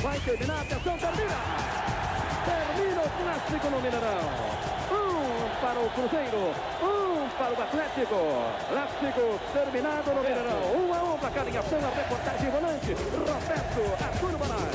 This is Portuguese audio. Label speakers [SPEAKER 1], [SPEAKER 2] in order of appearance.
[SPEAKER 1] Vai terminar, atenção, termina! Termina o clássico no Mineirão. Para o Cruzeiro, para o Atlético. Clássico terminado no Mineirão. 1 a 1, placar em ação, a reportagem volante. Roberto Arturo Bonatti.